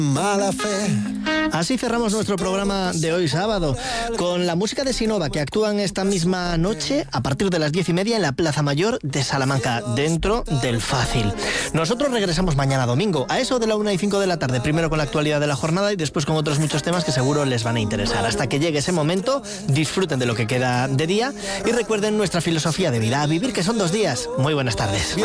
Mala fe. Así cerramos nuestro programa de hoy sábado con la música de Sinova, que actúan esta misma noche a partir de las 10:30 en la Plaza Mayor de Salamanca, dentro del Fácil. Nosotros regresamos mañana domingo a eso de la 1:05 de la tarde, primero con la actualidad de la jornada y después con otros muchos temas que seguro les van a interesar. Hasta que llegue ese momento, disfruten de lo que queda de día y recuerden nuestra filosofía de vida, a vivir, que son 2 días. Muy buenas tardes.